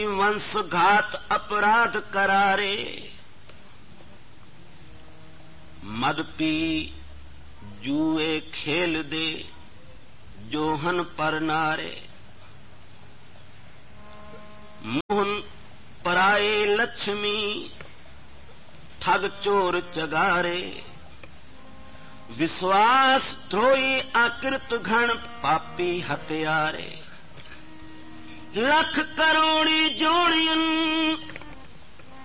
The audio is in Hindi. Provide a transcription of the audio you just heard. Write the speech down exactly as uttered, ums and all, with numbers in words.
वंशघात अपराध करारे, मद पी जुए खेल दे जोहन पर नारे। मोहन पराए लक्ष्मी ठग चोर चगारे, विश्वास द्रोही आकृत घन पापी हत्यारे। लख करोड़ी जोड़ियन